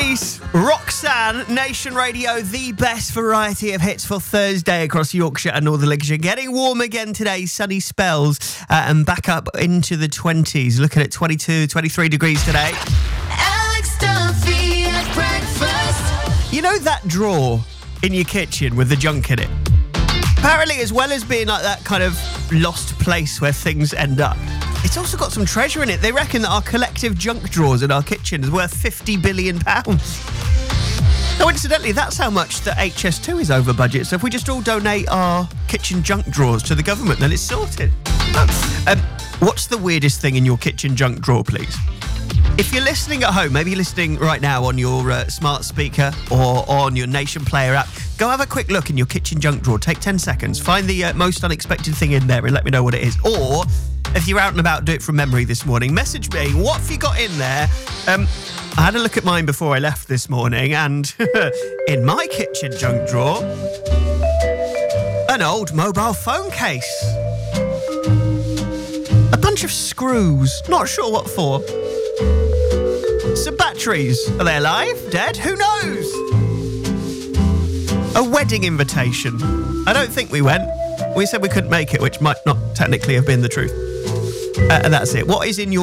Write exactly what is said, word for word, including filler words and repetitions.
Elise, Roxanne, Nation Radio, the best variety of hits for Thursday across Yorkshire and Northern Lincolnshire. Getting warm again today, sunny spells, uh, and back up into the twenties. Looking at twenty-two, twenty-three degrees today. Alex Duffy at breakfast. You know that drawer in your kitchen with the junk in it? Apparently, as well as being like that kind of lost place where things end up, it's also got some treasure in it. They reckon that our collective junk drawers in our kitchen is worth fifty billion pounds. Coincidentally, that's how much the H S two is over budget. So if we just all donate our kitchen junk drawers to the government, then it's sorted. Um, what's the weirdest thing in your kitchen junk drawer, please? If you're listening at home, maybe you're listening right now on your uh, smart speaker or on your Nation Player app, go have a quick look in your kitchen junk drawer. Take ten seconds. Find the uh, most unexpected thing in there and let me know what it is. Or if you're out and about, do it from memory this morning. Message me. What have you got in there? Um, I had a look at mine before I left this morning, and in my kitchen junk drawer, an old mobile phone case. A bunch of screws. Not sure what for. Some batteries. Are they alive? Dead? Who knows? A wedding invitation. I don't think we went. We said we couldn't make it, which might not technically have been the truth. Uh, and that's it. What is in your